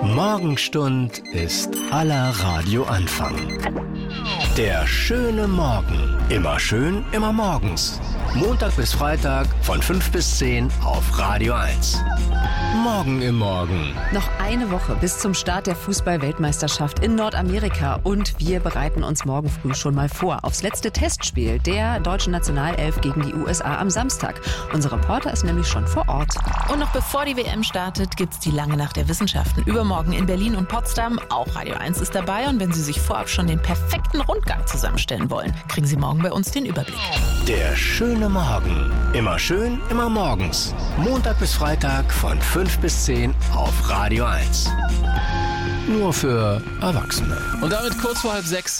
Morgenstund ist aller Radioanfang. Der schöne Morgen. Immer schön, immer morgens. Montag bis Freitag von 5 bis 10 auf Radio 1. Morgen im Morgen. Noch eine Woche bis zum Start der Fußball-Weltmeisterschaft in Nordamerika. Und wir bereiten uns morgen früh schon mal vor aufs letzte Testspiel der deutschen Nationalelf gegen die USA am Samstag. Unser Reporter ist nämlich schon vor Ort. Und noch bevor die WM startet, gibt's die lange Nacht der Wissenschaften. Übermorgen in Berlin und Potsdam. Auch Radio 1 ist dabei. Und wenn Sie sich vorab schon den perfekten Rundgang zusammenstellen wollen, kriegen Sie morgen bei uns den Überblick. Der schöne Morgen. Immer schön, immer morgens. Montag bis Freitag von 5 bis 10 auf Radio 1. Nur für Erwachsene. Und damit kurz vor 5:30.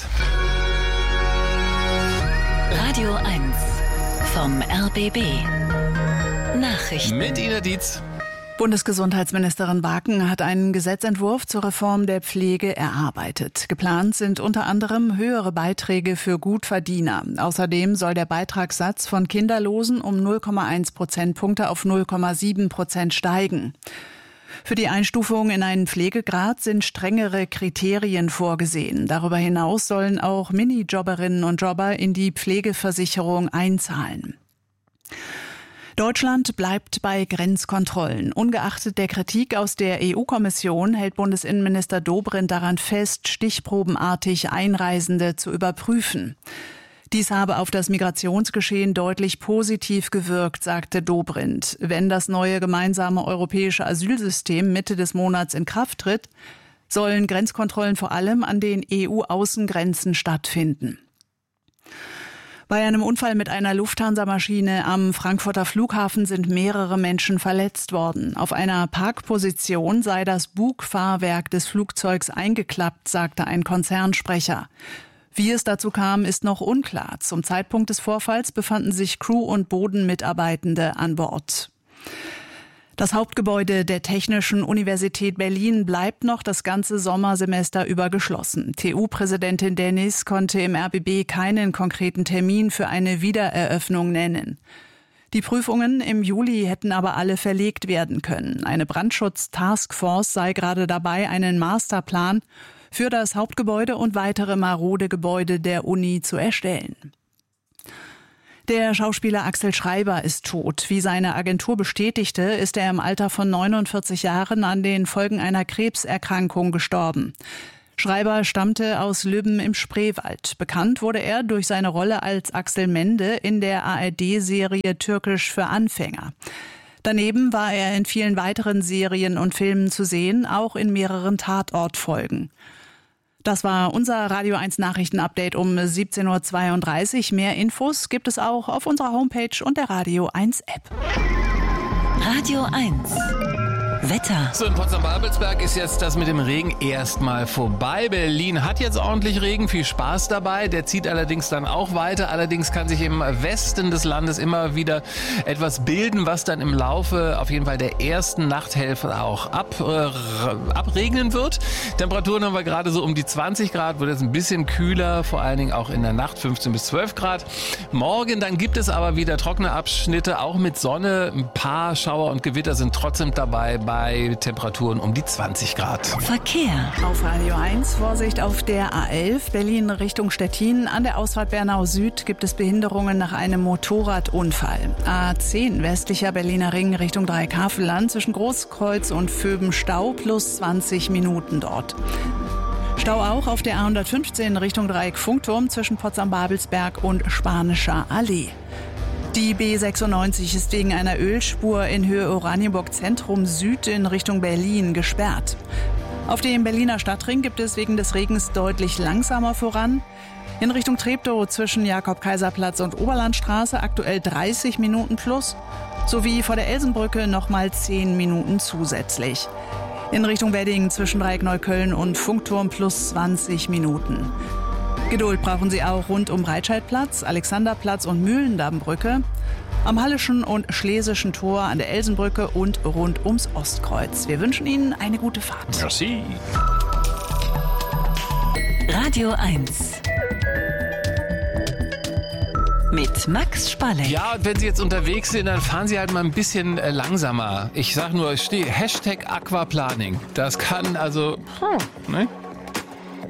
Radio 1 vom RBB. Nachrichten. Mit Ina Dietz. Bundesgesundheitsministerin Baken hat einen Gesetzentwurf zur Reform der Pflege erarbeitet. Geplant sind unter anderem höhere Beiträge für Gutverdiener. Außerdem soll der Beitragssatz von Kinderlosen um 0,1 Prozentpunkte auf 0,7% steigen. Für die Einstufung in einen Pflegegrad sind strengere Kriterien vorgesehen. Darüber hinaus sollen auch Minijobberinnen und Jobber in die Pflegeversicherung einzahlen. Deutschland bleibt bei Grenzkontrollen. Ungeachtet der Kritik aus der EU-Kommission hält Bundesinnenminister Dobrindt daran fest, stichprobenartig Einreisende zu überprüfen. Dies habe auf das Migrationsgeschehen deutlich positiv gewirkt, sagte Dobrindt. Wenn das neue gemeinsame europäische Asylsystem Mitte des Monats in Kraft tritt, sollen Grenzkontrollen vor allem an den EU-Außengrenzen stattfinden. Bei einem Unfall mit einer Lufthansa-Maschine am Frankfurter Flughafen sind mehrere Menschen verletzt worden. Auf einer Parkposition sei das Bugfahrwerk des Flugzeugs eingeklappt, sagte ein Konzernsprecher. Wie es dazu kam, ist noch unklar. Zum Zeitpunkt des Vorfalls befanden sich Crew- und Bodenmitarbeitende an Bord. Das Hauptgebäude der Technischen Universität Berlin bleibt noch das ganze Sommersemester über geschlossen. TU-Präsidentin Dennis konnte im RBB keinen konkreten Termin für eine Wiedereröffnung nennen. Die Prüfungen im Juli hätten aber alle verlegt werden können. Eine Brandschutz-Taskforce sei gerade dabei, einen Masterplan für das Hauptgebäude und weitere marode Gebäude der Uni zu erstellen. Der Schauspieler Axel Schreiber ist tot. Wie seine Agentur bestätigte, ist er im Alter von 49 Jahren an den Folgen einer Krebserkrankung gestorben. Schreiber stammte aus Lübben im Spreewald. Bekannt wurde er durch seine Rolle als Axel Mende in der ARD-Serie Türkisch für Anfänger. Daneben war er in vielen weiteren Serien und Filmen zu sehen, auch in mehreren Tatortfolgen. Das war unser Radio 1 Nachrichtenupdate um 17.32 Uhr. Mehr Infos gibt es auch auf unserer Homepage und der Radio 1 App. Radio 1 Wetter. So, in Potsdam-Babelsberg ist jetzt das mit dem Regen erstmal vorbei. Berlin hat jetzt ordentlich Regen, viel Spaß dabei. Der zieht allerdings dann auch weiter. Allerdings kann sich im Westen des Landes immer wieder etwas bilden, was dann im Laufe auf jeden Fall der ersten Nachthälfte auch abregnen wird. Temperaturen haben wir gerade so um die 20 Grad, wird jetzt ein bisschen kühler, vor allen Dingen auch in der Nacht 15 bis 12 Grad. Morgen dann gibt es aber wieder trockene Abschnitte, auch mit Sonne. Ein paar Schauer und Gewitter sind trotzdem dabei bei Temperaturen um die 20 Grad. Verkehr. Auf Radio 1 Vorsicht auf der A11 Berlin Richtung Stettin. An der Ausfahrt Bernau Süd gibt es Behinderungen nach einem Motorradunfall. A10 westlicher Berliner Ring Richtung Dreieckhavelland zwischen Großkreuz und Vöben Stau plus 20 Minuten dort. Stau auch auf der A115 Richtung Dreieck Funkturm zwischen Potsdam-Babelsberg und Spanischer Allee. Die B96 ist wegen einer Ölspur in Höhe Oranienburg Zentrum Süd in Richtung Berlin gesperrt. Auf dem Berliner Stadtring gibt es wegen des Regens deutlich langsamer voran. In Richtung Treptow zwischen Jakob-Kaiser-Platz und Oberlandstraße aktuell 30 Minuten plus, sowie vor der Elsenbrücke nochmal 10 Minuten zusätzlich. In Richtung Wedding zwischen Dreieck Neukölln und Funkturm plus 20 Minuten. Geduld brauchen Sie auch rund um Breitscheidplatz, Alexanderplatz und Mühlendammbrücke, am Hallischen und Schlesischen Tor, an der Elsenbrücke und rund ums Ostkreuz. Wir wünschen Ihnen eine gute Fahrt. Merci. Radio 1 mit Max Spalleck. Ja, und wenn Sie jetzt unterwegs sind, dann fahren Sie halt mal ein bisschen langsamer. Ich sag nur, Hashtag Aquaplaning. Das kann also, ne?